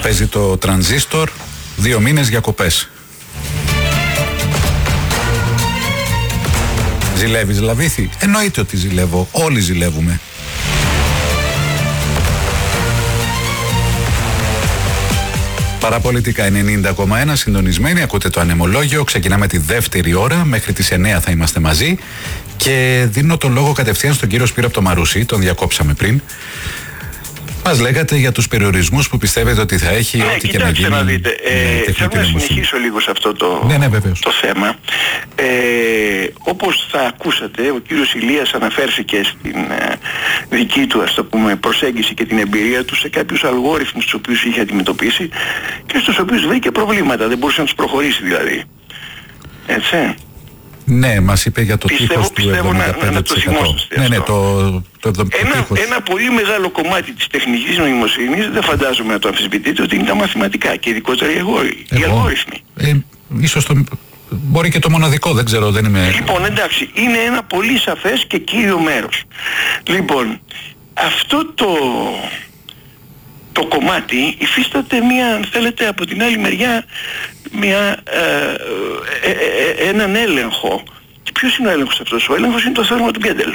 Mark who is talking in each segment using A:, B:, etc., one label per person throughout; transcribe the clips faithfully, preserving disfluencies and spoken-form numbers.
A: παίζει το τρανζίστορ, δύο μήνες διακοπές. Ζηλεύεις Λαβίθη? Εννοείται ότι ζηλεύω, όλοι ζηλεύουμε. Παραπολιτικά ενενήντα κόμμα ένα, συντονισμένοι, ακούτε το Ανεμολόγιο. Ξεκινάμε τη δεύτερη ώρα, μέχρι τις εννέα θα είμαστε μαζί. Και δίνω τον λόγο κατευθείαν στον κύριο Σπύρο από το Μαρούσι, τον διακόψαμε πριν. Μας λέγατε για τους περιορισμούς που πιστεύετε ότι θα έχει,
B: ναι,
A: ό,τι και να γίνει.
B: Να δείτε, ε, θέλω να συνεχίσω λίγο σε αυτό το,
A: ναι, ναι,
B: το θέμα. Ε, όπως θα ακούσατε, ο κύριος Ηλίας αναφέρθηκε στην ε, δική του, ας το πούμε, προσέγγιση και την εμπειρία του σε κάποιους αλγόριθμους τους οποίους είχε αντιμετωπίσει και στους οποίους βρήκε προβλήματα, δεν μπορούσε να τους προχωρήσει δηλαδή. Έτσι.
A: Ναι, μας είπε για το
B: πιστεύω,
A: τείχος του εβδομήντα πέντε τοις εκατό.
B: Να, να το
A: ναι, ναι, το, το εβδομήντα πέντε τοις εκατό.
B: Ένα, ένα πολύ μεγάλο κομμάτι της τεχνικής νοημοσύνης, δεν φαντάζομαι να το αμφισβητείτε, ότι είναι τα μαθηματικά και ειδικότερα οι, οι αλγόριθμοι.
A: Ε, ίσως το, μπορεί και το μοναδικό, δεν ξέρω, δεν είμαι...
B: Λοιπόν, εντάξει, είναι ένα πολύ σαφές και κύριο μέρος. Λοιπόν, αυτό το... το κομμάτι υφίσταται μία, αν θέλετε, από την άλλη μεριά μία, ε, ε, ε, ε, έναν έλεγχο. Και ποιος είναι ο έλεγχος αυτός? Ο έλεγχος είναι το θεώρημα του Γκέντελ.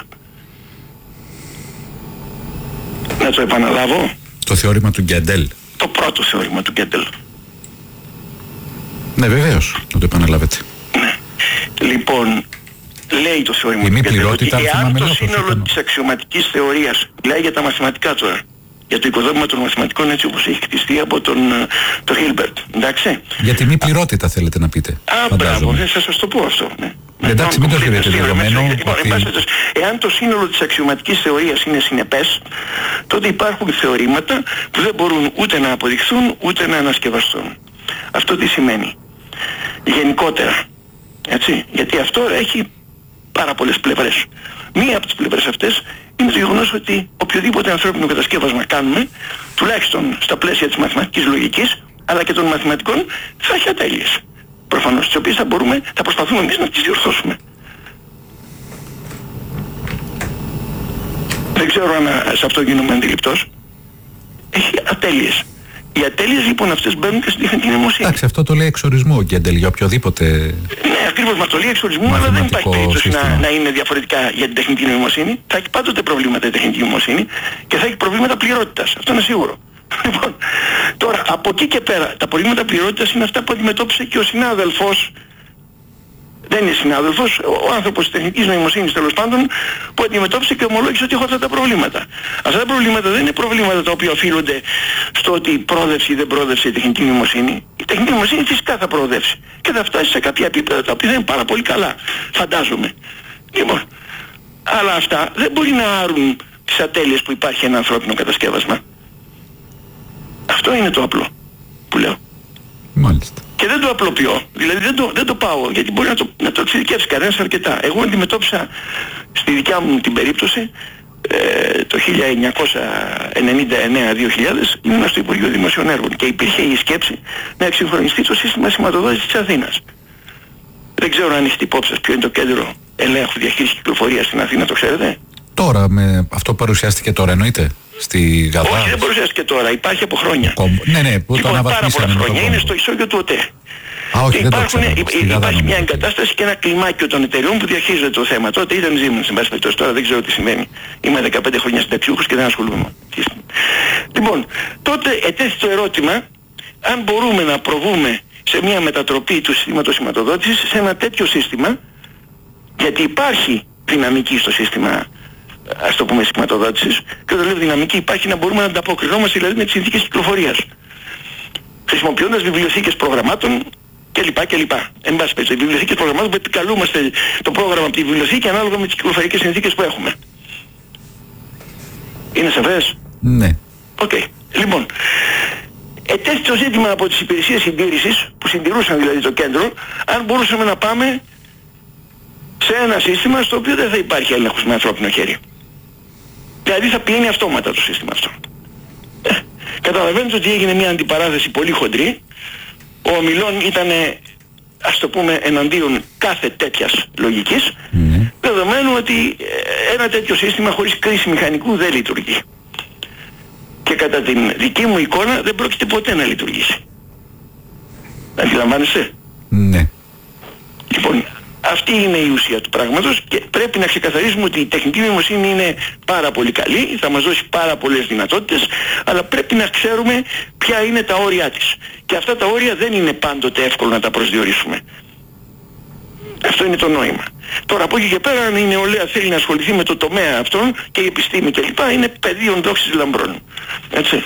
B: Να το επαναλάβω.
A: Το θεώρημα του Γκέντελ.
B: Το πρώτο θεώρημα του Γκέντελ.
A: Ναι, βεβαίως, να το επαναλάβετε.
B: Ναι. Λοιπόν, λέει το θεώρημα
A: η
B: του
A: Γκέντελ ότι
B: εάν το σύνολο της αξιωματικής θεωρίας, λέει για τα μαθηματικά τώρα, για το οικοδόμημα των μαθηματικών έτσι όπως έχει χτιστεί από τον το Χίλμπερτ, εντάξει.
A: Για τη μη πληρότητα θέλετε να πείτε.
B: Α, μπράβο, δεν θα σας το πω αυτό. Ναι.
A: Εντάξει, μην το θεωρείτε δεδομένο.
B: Λοιπόν, ότι... εάν το σύνολο της αξιωματικής θεωρίας είναι συνεπές, τότε υπάρχουν θεωρήματα που δεν μπορούν ούτε να αποδειχθούν ούτε να ανασκευαστούν. Αυτό τι σημαίνει? Γενικότερα, έτσι, γιατί αυτό έχει πάρα πολλές πλευρές. Μία από τις πλευρές αυτές είναι το γεγονός ότι οποιοδήποτε ανθρώπινο κατασκεύασμα κάνουμε, τουλάχιστον στα πλαίσια της μαθηματικής λογικής, αλλά και των μαθηματικών, θα έχει ατέλειες. Προφανώς, τις οποίες θα μπορούμε, θα προσπαθούμε εμείς να τις διορθώσουμε. Δεν ξέρω αν σε αυτό γίνομαι αντιληπτός. Έχει ατέλειες. Οι ατέλειες λοιπόν αυτές μπαίνουν και στην τεχνητή νοημοσύνη.
A: Εντάξει, αυτό το λέει εξορισμό ο Γκέντελ για οποιοδήποτε.
B: Ναι, ακριβώς, μα το λέει εξορισμού, αλλά δεν υπάρχει περίπτωση να, να είναι διαφορετικά για την τεχνητή νοημοσύνη. Θα έχει πάντοτε προβλήματα η τεχνητή νοημοσύνη και θα έχει προβλήματα πληρότητας. Αυτό είναι σίγουρο. Λοιπόν, τώρα από εκεί και πέρα τα προβλήματα πληρότητας είναι αυτά που αντιμετώπισε και ο συνάδελφος. Δεν είναι συνάδελφος, ο άνθρωπος της τεχνικής νοημοσύνης τέλος πάντων, που αντιμετώπισε και ομολόγησε ότι έχω αυτά τα προβλήματα. Αυτά τα προβλήματα δεν είναι προβλήματα τα οποία οφείλονται στο ότι πρόδευσε ή δεν πρόδευσε η τεχνική νοημοσύνη. Η τεχνική νοημοσύνη φυσικά θα προοδεύσει και θα φτάσει σε κάποια επίπεδα τα οποία δεν είναι πάρα πολύ καλά, φαντάζομαι. Λοιπόν, αλλά αυτά δεν μπορεί να άρουν τις ατέλειες που υπάρχει ένα ανθρώπινο κατασκεύασμα. Αυτό είναι το απλό που λέω.
A: Μάλιστα.
B: Και δεν το απλοποιώ, δηλαδή δεν το, δεν το πάω, γιατί μπορεί να το, να το εξειδικεύσει κανένας αρκετά. Εγώ αντιμετώπισα στη δικιά μου την περίπτωση ε, το χίλια εννιακόσια ενενήντα εννέα δύο χιλιάδες ήμουν στο Υπουργείο Δημοσίων Έργων και υπήρχε η σκέψη να εξυγχρονιστεί το σύστημα σηματοδότησης της Αθήνας. Δεν ξέρω αν έχετε υπόψη σας ποιο είναι το κέντρο ελέγχου διαχείρισης κυκλοφορίας στην Αθήνα, το ξέρετε?
A: Τώρα, με αυτό που παρουσιάστηκε τώρα εννοείται? Στη Γαδά.
B: Όχι, δεν παρουσιάστηκε τώρα, υπάρχει από χρόνια.
A: Κομπ... Ναι, ναι, που
B: λοιπόν,
A: το
B: πάρα πολλά χρόνια, είναι στο ισόγειο του ΟΤΕ.
A: Α, όχι,
B: και
A: δεν
B: υπάρχουν,
A: το ξέρω,
B: υπάρχει μια εγκατάσταση και ένα κλιμάκιο των εταιριών που διαχείριζεται το θέμα. Τότε ήταν Siemens, στην πάση περιπτώσει, τώρα δεν ξέρω τι σημαίνει. Είμαι δεκαπέντε χρόνια συνταξιούχος και δεν ασχολούμαι. Λοιπόν, τότε ετέθη το ερώτημα αν μπορούμε να προβούμε σε μια μετατροπή του συστήματος σηματοδότησης σε ένα τέτοιο σύστημα, γιατί υπάρχει δυναμική στο σύστημα, ας το πούμε, σηματοδότησης, και όταν λέω δυναμική υπάρχει να μπορούμε να ανταποκρινόμαστε δηλαδή με τις συνθήκες κυκλοφορίας, χρησιμοποιώντας βιβλιοθήκες προγραμμάτων κλπ. κλπ. Εν πάση περιπτώσει, βιβλιοθήκες προγραμμάτων που επικαλούμαστε το πρόγραμμα από τη βιβλιοθήκη ανάλογα με τις κυκλοφορικές συνθήκες που έχουμε. Είναι σαφές?
A: Ναι.
B: Οκ. Okay. Λοιπόν, ετέθη το ζήτημα από τις υπηρεσίες συντήρησης, που συντηρούσαν δηλαδή το κέντρο, αν μπορούσαμε να πάμε σε ένα σύστημα στο οποίο δεν θα υπάρχει έλεγχος με ανθρώπινο χέρι. Δηλαδή θα πηγαίνει αυτόματα το σύστημα αυτό. Ε, καταλαβαίνετε ότι έγινε μια αντιπαράθεση πολύ χοντρή. Ο ομιλών ήταν, ας το πούμε, εναντίον κάθε τέτοιας λογικής, mm. δεδομένου ότι ένα τέτοιο σύστημα χωρίς κρίση μηχανικού δεν λειτουργεί. Και κατά την δική μου εικόνα δεν πρόκειται ποτέ να λειτουργήσει. Αντιλαμβάνεσαι?
A: Ναι.
B: Λοιπόν, αυτή είναι η ουσία του πράγματος και πρέπει να ξεκαθαρίσουμε ότι η τεχνητή νοημοσύνη είναι πάρα πολύ καλή, θα μας δώσει πάρα πολλές δυνατότητες, αλλά πρέπει να ξέρουμε ποια είναι τα όρια της. Και αυτά τα όρια δεν είναι πάντοτε εύκολο να τα προσδιορίσουμε. Αυτό είναι το νόημα. Τώρα από εκεί και πέρα, αν η νεολαία θέλει να ασχοληθεί με το τομέα αυτόν και η επιστήμη κλπ, είναι πεδίων δόξης λαμπρών. Έτσι.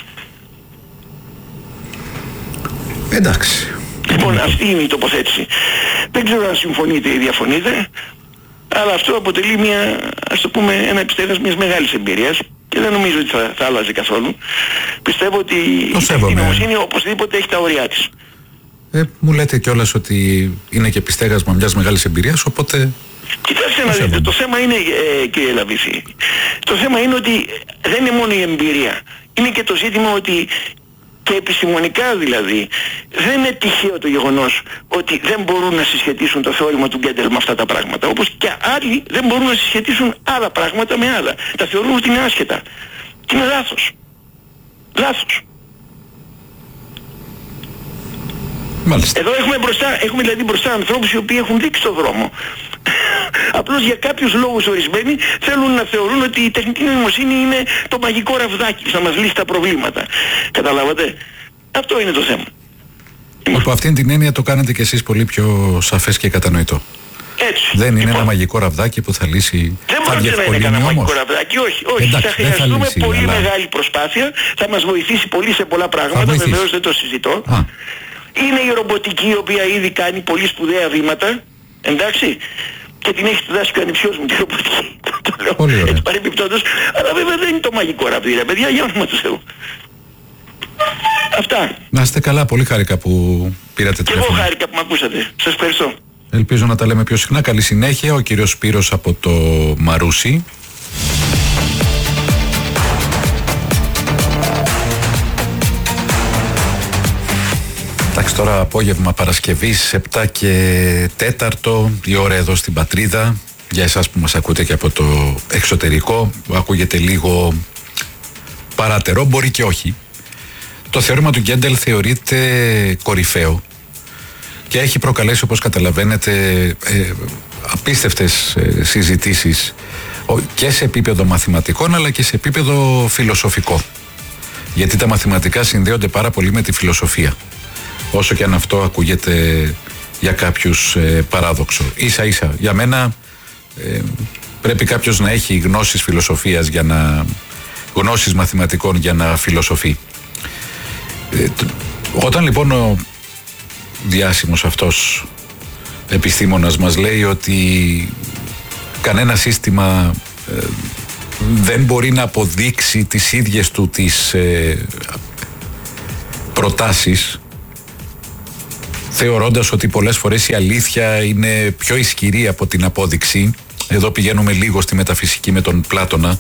A: Εντάξει.
B: Λοιπόν, αυτή είναι η τοποθέτηση. Δεν ξέρω αν συμφωνείτε ή διαφωνείτε, αλλά αυτό αποτελεί μια, ας το πούμε, ένα επιστέγασμα μιας μεγάλης εμπειρίας και δεν νομίζω ότι θα, θα άλλαζε καθόλου. Πιστεύω ότι η τεχνητή νοημοσύνη οπωσδήποτε έχει τα όρια της.
A: Ε, μου λέτε κιόλας ότι είναι και επιστέγασμα μιας μεγάλης εμπειρίας, οπότε...
B: Κοιτάξτε να δείτε, το θέμα είναι, ε, κύριε Λαβίση, το θέμα είναι ότι δεν είναι μόνο η εμπειρία. Είναι και το ζήτημα ότι και επιστημονικά δηλαδή δεν είναι τυχαίο το γεγονός ότι δεν μπορούν να συσχετίσουν το θεώρημα του Γκέντελ με αυτά τα πράγματα, όπως και άλλοι δεν μπορούν να συσχετίσουν άλλα πράγματα με άλλα. Τα θεωρούν ότι είναι άσχετα. Και είναι λάθος. Λάθος.
A: Μάλιστα.
B: Εδώ έχουμε, μπροστά, έχουμε δηλαδή μπροστά ανθρώπους οι οποίοι έχουν δείξει το δρόμο. Απλώς για κάποιους λόγους ορισμένοι θέλουν να θεωρούν ότι η τεχνητή νοημοσύνη είναι το μαγικό ραβδάκι που θα μας λύσει τα προβλήματα. Καταλάβατε? Αυτό είναι το θέμα.
A: Από αυτήν την έννοια το κάνετε κι εσείς πολύ πιο σαφές και κατανοητό.
B: Έτσι.
A: Δεν είναι
B: λοιπόν,
A: ένα μαγικό ραβδάκι που θα λύσει.
B: Δεν πρόκειται να είναι ένα μαγικό ραβδάκι, όχι. όχι.
A: Εντάξει,
B: θα χρειαστούμε
A: θα λύσει,
B: πολύ
A: αλλά...
B: μεγάλη προσπάθεια, θα μας βοηθήσει πολύ σε πολλά πράγματα, βεβαίως δεν το συζητώ.
A: Α.
B: Είναι η ρομποτική η οποία ήδη κάνει πολύ σπουδαία βήματα, εντάξει, και την έχει διδάσει και ο ανιψιός μου τη ρομποτική, το λέω έτσι παρεμπιπτόντως, αλλά βέβαια δεν είναι το μαγικό ραβδί, ρε παιδιά, για όνομα του Θεού. Αυτά.
A: Να είστε καλά, πολύ χάρηκα που πήρατε τηλέφωνο.
B: Και εγώ χάρηκα που με ακούσατε. Σας ευχαριστώ.
A: Ελπίζω να τα λέμε πιο συχνά. Καλή συνέχεια. Ο κύριος Σπύρος από το Μαρούσι. Εντάξει, τώρα απόγευμα Παρασκευής επτά και τέταρτο η ώρα εδώ στην πατρίδα. Για εσάς που μας ακούτε και από το εξωτερικό, ακούγεται λίγο παράτερο, μπορεί και όχι. Το θεώρημα του Γκέντελ θεωρείται κορυφαίο και έχει προκαλέσει, όπως καταλαβαίνετε, ε, απίστευτες ε, συζητήσεις και σε επίπεδο μαθηματικών αλλά και σε επίπεδο φιλοσοφικό. Γιατί τα μαθηματικά συνδέονται πάρα πολύ με τη φιλοσοφία. Όσο και αν αυτό ακούγεται για κάποιους ε, παράδοξο. Ίσα ίσα, για μένα ε, πρέπει κάποιος να έχει γνώσεις φιλοσοφίας για να... γνώσεις μαθηματικών για να φιλοσοφεί. Ε, όταν λοιπόν ο διάσημος αυτός επιστήμονας μας λέει ότι κανένα σύστημα ε, δεν μπορεί να αποδείξει τις ίδιες του τις ε, προτάσεις, θεωρώντας ότι πολλές φορές η αλήθεια είναι πιο ισχυρή από την απόδειξη, εδώ πηγαίνουμε λίγο στη μεταφυσική με τον Πλάτωνα,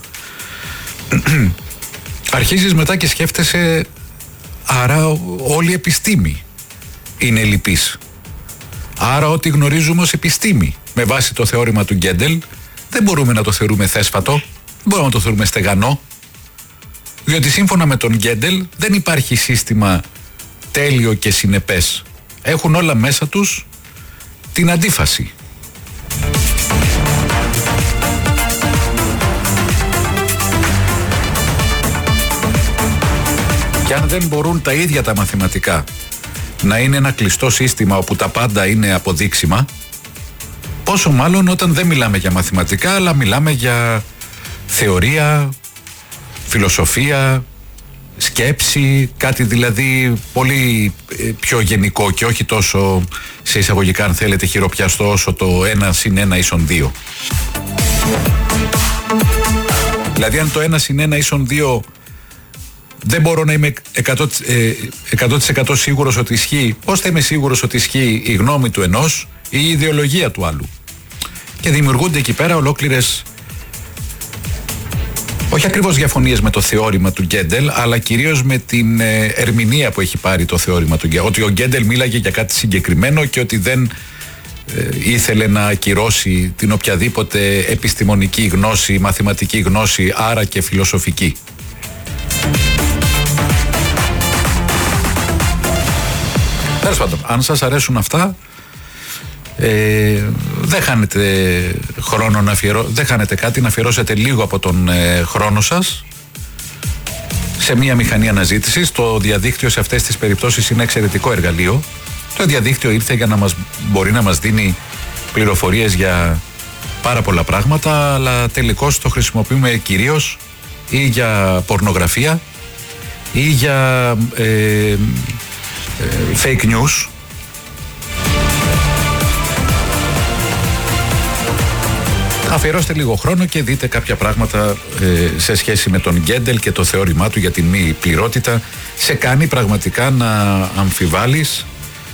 A: αρχίζεις μετά και σκέφτεσαι, άρα όλη η επιστήμη είναι λυπής. Άρα ό,τι γνωρίζουμε ως επιστήμη με βάση το θεώρημα του Γκέντελ δεν μπορούμε να το θεωρούμε θέσφατο, δεν μπορούμε να το θεωρούμε στεγανό, διότι σύμφωνα με τον Γκέντελ δεν υπάρχει σύστημα τέλειο και συνεπές. Έχουν όλα μέσα τους την αντίφαση. Και αν δεν μπορούν τα ίδια τα μαθηματικά να είναι ένα κλειστό σύστημα όπου τα πάντα είναι αποδείξιμα, πόσο μάλλον όταν δεν μιλάμε για μαθηματικά αλλά μιλάμε για θεωρία, φιλοσοφία, σκέψη, κάτι δηλαδή πολύ πιο γενικό και όχι τόσο σε εισαγωγικά, αν θέλετε, χειροπιαστό όσο το ένα συν ένα ίσον δύο. Δηλαδή αν το ένα συν ένα ίσον δύο δεν μπορώ να είμαι εκατό τοις εκατό σίγουρος ότι ισχύει, πώς θα είμαι σίγουρος ότι ισχύει η γνώμη του ενός ή η ιδεολογία του άλλου? Και δημιουργούνται εκεί πέρα ολόκληρες, όχι ακριβώς διαφωνίες με το θεώρημα του Γκέντελ, αλλά κυρίως με την ε, ερμηνεία που έχει πάρει το θεώρημα του Γκέντελ. Ότι ο Γκέντελ μίλαγε για κάτι συγκεκριμένο και ότι δεν ε, ήθελε να ακυρώσει την οποιαδήποτε επιστημονική γνώση, μαθηματική γνώση, άρα και φιλοσοφική. Τέλος πάντων, αν σας αρέσουν αυτά, ε, δεν χάνετε χρόνο να αφιερώ, δεν χάνετε κάτι να αφιερώσετε λίγο από τον ε, χρόνο σας σε μια μηχανή αναζήτησης. Το διαδίκτυο σε αυτές τις περιπτώσεις είναι εξαιρετικό εργαλείο. Το διαδίκτυο ήρθε για να μας μπορεί να μας δίνει πληροφορίες για πάρα πολλά πράγματα, αλλά τελικώς το χρησιμοποιούμε κυρίως ή για πορνογραφία ή για ε, ε, fake news. Αφιερώστε λίγο χρόνο και δείτε κάποια πράγματα ε, σε σχέση με τον Γκέντελ και το θεώρημά του για την μη πληρότητα. Σε κάνει πραγματικά να αμφιβάλλεις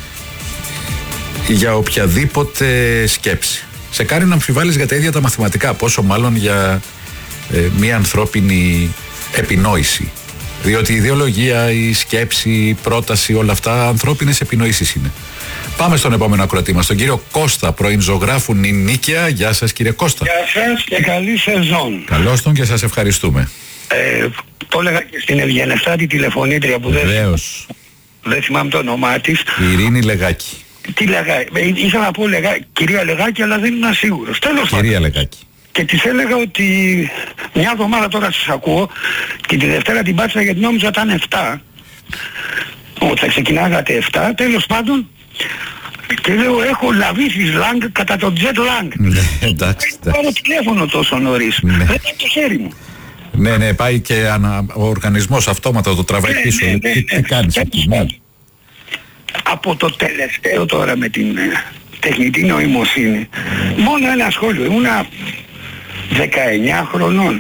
A: για οποιαδήποτε σκέψη. Σε κάνει να αμφιβάλλεις για τα ίδια τα μαθηματικά, πόσο μάλλον για ε, μια ανθρώπινη επινόηση. Διότι η ιδεολογία, η σκέψη, η πρόταση, όλα αυτά ανθρώπινες επινοήσεις είναι. Πάμε στον επόμενο ακροατή μας, τον κύριο Κώστα, πρώην ζωγράφου Νινίκαια. Γεια σας κύριε Κώστα.
C: Γεια σας και καλή σεζόν.
A: Καλώς τον και σας ευχαριστούμε.
C: Ε, το έλεγα και στην ευγενευτάτη τηλεφωνήτρια που δεν, δεν θυμάμαι το όνομά της.
A: Η Ειρήνη Λεγάκη.
C: Τι Λεγάκη, ε, ήθελα να πω Λεγά, κυρία Λεγάκη, αλλά δεν ήμουν σίγουρος. Τέλος πάντων.
A: Κυρία Λεγάκη.
C: Και της έλεγα ότι μια εβδομάδα τώρα σας ακούω και τη Δευτέρα την πάτησα γιατί νόμιζα ήταν εφτά. Ότι θα ξεκινάγατε εφτά, τέλος πάντων. Και λέω έχω λαβήσει σλάνγκ κατά το jet lag.
A: Ναι, εντάξει.
C: Πάρω τηλέφωνο τόσο νωρίς.
A: Ναι.
C: Δεν είναι το χέρι μου.
A: Ναι, ναι, πάει και ανα, ο οργανισμός αυτόματα το τραβάει
C: Ναι,
A: πίσω.
C: ναι, ναι,
A: Τι,
C: ναι.
A: τι κάνεις εκεί, ναι.
C: Από το τελευταίο τώρα με την ε, τεχνητή νοημοσύνη, μόνο ένα σχόλιο. Ήμουνα δεκαεννιά χρονών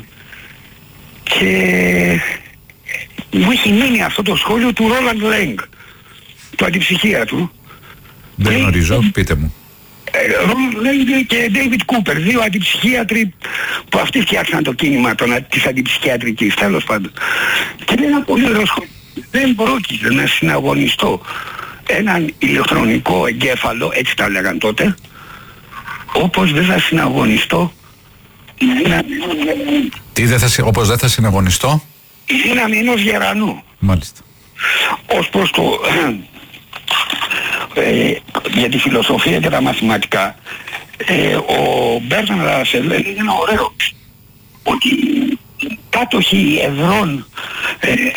C: και μου έχει μείνει αυτό το σχόλιο του Ρόλαντ Λέγκ, του αντιψυχίατρου.
A: Δεν γνωρίζω, πείτε μου.
C: Ρόλαντ Λέγκ και Ντέιβιτ Κούπερ, δύο αντιψυχίατροι που αυτοί φτιάξαν το κίνημα των, της αντιψυχιατρικής, τέλος πάντων. Και λέει ένα πολύ ωραίο σχόλιο. Δεν πρόκειται να συναγωνιστώ έναν ηλεκτρονικό εγκέφαλο, έτσι τα λέγαν τότε, όπως δεν θα συναγωνιστώ ένα,
A: Τι δεν θα, όπως δεν θα συναγωνιστώ.
C: η δύναμη ενός γερανού.
A: Μάλιστα.
C: Ως προς το ε, για τη φιλοσοφία και τα μαθηματικά, ε, ο Μπέρναρντ Ράσελ λέει ένα ωραίο, ότι οι κάτοχοι εδρών ε, ε,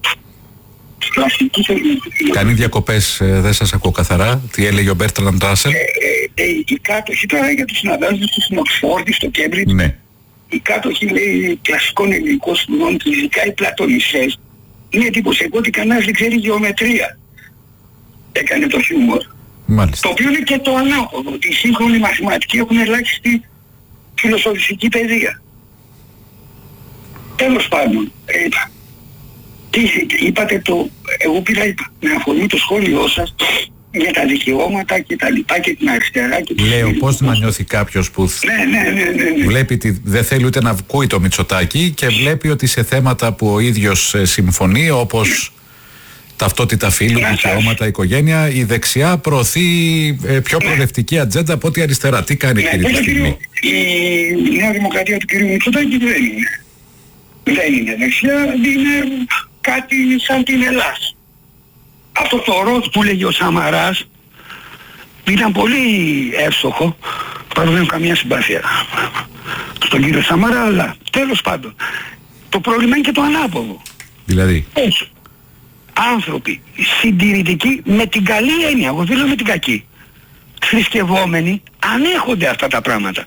A: Κάνει διακοπές, ε, δεν σας ακούω καθαρά. Τι έλεγε ο Μπέρτραντ Ράσελ.
C: Ε, ε, οι κάτοχοι τώρα για τους συναδέλφους του στην Οξφόρδη, στο Κέμπριτζ,
A: Ναι.
C: οι κάτοχοι λέει κλασικών ελληνικών σπουδών και ειδικά οι πλατωνιστές, είναι εντυπωσιακό ότι κανένας δεν ξέρει γεωμετρία. Έκανε το χιούμορ.
A: Μάλιστα.
C: Το οποίο είναι και το ανάποδο, ότι οι σύγχρονοι μαθηματικοί έχουν ελάχιστη φιλοσοφική παιδεία. Τέλος πάντων, ε, τι είπατε το, εγώ πήρα με αφορμή το σχόλιο σας για τα δικαιώματα και τα λοιπά και την αριστερά και
A: Λέω πώς να νιώθει κάποιος που
C: ναι, ναι, ναι, ναι, ναι.
A: βλέπει ότι δεν θέλει ούτε να ακούει το Μητσοτάκη και βλέπει ότι σε θέματα που ο ίδιος ε, συμφωνεί, όπως ταυτότητα φύλου, δικαιώματα, οικογένεια, η δεξιά προωθεί ε, πιο προοδευτική ατζέντα από ό,τι η αριστερά. Τι κάνει εκείνη τη στιγμή.
C: Η Νέα Δημοκρατία του κ. Μητσοτάκη δεν είναι. Δεν είναι δεξιά, είναι κάτι σαν την Ελλάδα. Αυτό το ροτ που λέγει ο Σαμαράς ήταν πολύ εύστοχο, παρά δεν έχω καμία συμπάθεια στον κύριο Σαμαρά, αλλά τέλος πάντων το πρόβλημα είναι και το ανάποδο.
A: Δηλαδή.
C: Έτσι. Άνθρωποι συντηρητικοί με την καλή έννοια, εγώ δεν λέω με την κακή, θρησκευόμενοι, ανέχονται αυτά τα πράγματα.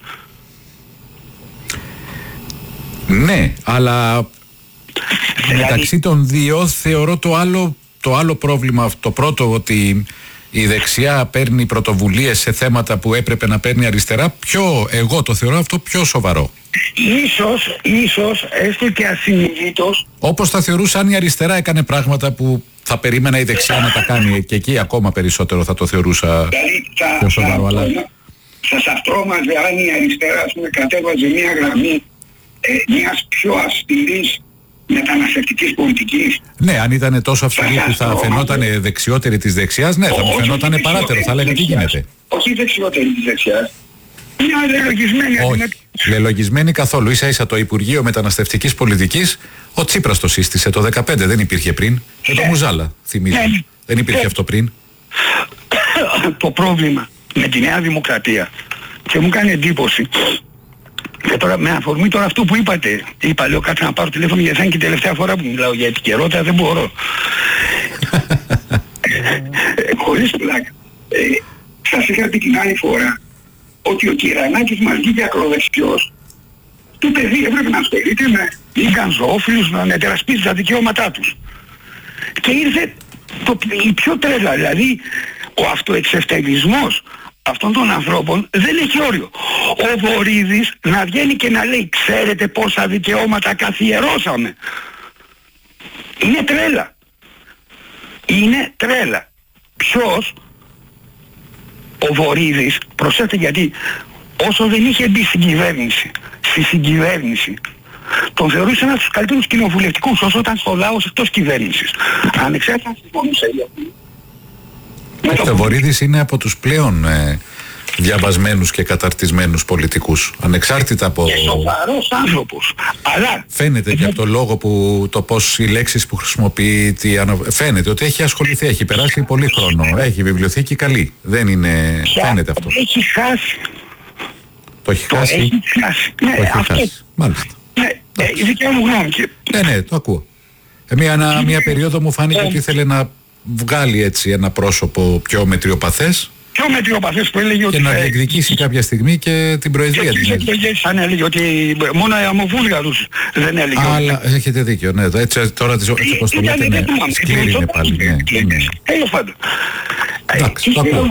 A: Ναι, αλλά
C: Δηλαδή...
A: μεταξύ των δύο θεωρώ το άλλο, το άλλο πρόβλημα, το πρώτο, ότι η δεξιά παίρνει πρωτοβουλίες σε θέματα που έπρεπε να παίρνει αριστερά, πιο, εγώ το θεωρώ αυτό πιο σοβαρό.
C: Ίσως, ίσως, έστω και ασυνειδήτως.
A: Όπως θα θεωρούσα αν η αριστερά έκανε πράγματα που θα περίμενα η δεξιά να τα κάνει, και εκεί ακόμα περισσότερο θα το θεωρούσα
C: Δηλαδή, θα,
A: πιο σοβαρό.
C: θα,
A: Αλλά...
C: θα σας τρόμαζε αν η αριστερά, ας πούμε, κατέβαζε μια γραμμή ε, μιας πιο αυστηρής μεταναστευτικής πολιτικής.
A: Ναι, αν ήταν τόσο αυστηρή που θα φαινόταν δεξιότερη της δεξιάς, ναι, θα μου φαινόταν παράτερο. Θα έλεγα τι γίνεται.
C: Όχι δεξιότερη της δεξιάς. Μια λελογισμένη.
A: Όχι, λελογισμένη καθόλου. Ίσα ίσα το Υπουργείο Μεταναστευτικής Πολιτικής, ο Τσίπρας το σύστησε το δεκαπέντε, δεν υπήρχε πριν. Με το Μουζάλα, θυμίζω. Δεν υπήρχε αυτό πριν.
C: το πρόβλημα με τη Νέα Δημοκρατία και μου κάνει εντύπωση. Και τώρα με αφορμή τώρα αυτό που είπατε, είπα λέω κάτσε να πάρω τηλέφωνο γιατί θα είναι και η τελευταία φορά που μιλάω για επικαιρότητα, δεν μπορώ. ε, χωρίς πλάκα. Ε, σας είχα πει την άλλη φορά ότι ο Κυρανάκης μας βγήκε ακροδεξιός. Το παιδί έπρεπε να ασχολείται με λιγανζόφιλους, να μετερασπίζει τα δικαιώματά τους. Και ήρθε το, η πιο τρέλα, δηλαδή ο αυτοεξευτελισμός αυτών των ανθρώπων δεν έχει όριο. Ο Βορίδης να βγαίνει και να λέει ξέρετε πόσα δικαιώματα καθιερώσαμε. Είναι τρέλα. Είναι τρέλα. Ποιος? Ο Βορίδης, προσέξτε γιατί όσο δεν είχε μπει στην κυβέρνηση, στη συγκυβέρνηση, τον θεωρούσε ένας από τους καλύτερους κοινοβουλευτικούς όσο ήταν στο λαός εκτός κυβέρνησης. Ανεξάρτητα συμφωνούσε.
A: Ο Βορίδης είναι από τους πλέον ε, διαβασμένους και καταρτισμένους πολιτικούς. Ανεξάρτητα από...
C: Και σοβαρός άνθρωπος. Αλλά...
A: Φαίνεται και από το λόγο που, το πώς οι λέξεις που χρησιμοποιεί, τι ανα... φαίνεται ότι έχει ασχοληθεί, έχει περάσει πολύ χρόνο, έχει βιβλιοθήκη καλή. Δεν είναι...
C: Ποια
A: Φαίνεται αυτό.
C: Έχει χάσει.
A: Το έχει
C: το
A: χάσει.
C: Έχει χάσει. Ναι,
A: το έχει
C: αυτό...
A: χάσει. Μάλιστα.
C: Ναι, ε, η δικιά μου γνώμη. Και...
A: Ναι, ναι, το ακούω. Ε, μια, ένα, μια περίοδο μου φάνηκε ότι ήθελε να βγάλει έτσι ένα πρόσωπο πιο μετριοπαθές
C: πιο μετριοπαθές που έλεγε
A: και
C: ότι...
A: να διεκδικήσει κάποια στιγμή και την προεδρία της.
C: Και εκλογές αν έλεγε ότι μόνο οι αμοβούλγαρους δεν έλεγε.
A: Αλλά έχετε δίκιο, ναι. Έτσι, τώρα τις όπως το λέτε, ναι, σκληρή είναι πάλι.
C: Τέλος πάντων.
A: Εντάξει, το ακούω.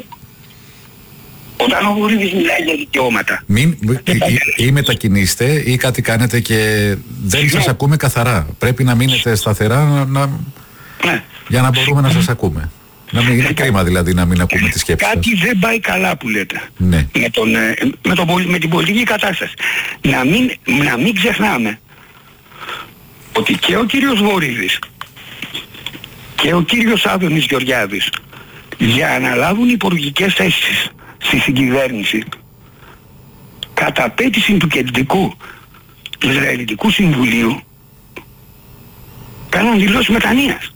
C: Όταν ο Βορίδης μιλάει για δικαιώματα.
A: Μην, ή, ή μετακινήστε ή κάτι κάνετε και δεν σας ακούμε καθαρά. Πρέπει να μείνετε σταθερά να, να,
C: ναι.
A: για να μπορούμε να σας ακούμε. Να μην, είναι κρίμα δηλαδή να μην ακούμε τις σκέψεις
C: Κάτι
A: σας.
C: δεν πάει καλά που λέτε.
A: Ναι.
C: Με, τον, με, τον, με την πολιτική κατάσταση. Να μην, να μην ξεχνάμε ότι και ο κύριος Βορίδης και ο κύριος Άδωνης Γεωργιάδης για να λάβουν υπουργικές θέσεις στη συγκυβέρνηση κατά απέτηση του Κεντρικού Ισραηλιτικού Συμβουλίου κάναν δηλώσεις μετανοίας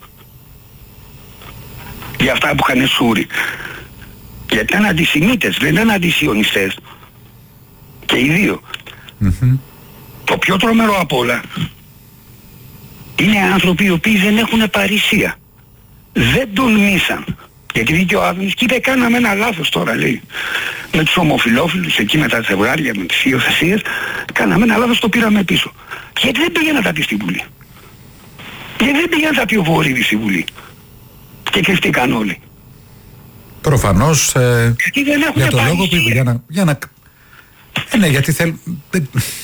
C: για αυτά που είχαν σούρει. Γιατί ήταν αντισημίτες, δεν ήταν αντισιωνιστές. Και οι δύο.
A: Mm-hmm.
C: Το πιο τρομερό απ' όλα είναι άνθρωποι οι οποίοι δεν έχουν παρησία. Δεν τολμήσαν. Γιατί βγήκε ο Άδωνης και είπε κάναμε ένα λάθος τώρα λέει. Με τους ομοφυλόφιλους εκεί με τα ζευγάρια, με τις υιοθεσίες, κάναμε ένα λάθος, το πήραμε πίσω. Γιατί δεν πήγε να τα πει στη Βουλή. Γιατί δεν πήγε να τα πει ο Βορίδης στη Βουλή. Και κρυφτήκαν όλοι.
A: Προφανώς ε, για το λόγο που για να... Για να ε, ναι, γιατί θέλ, ε,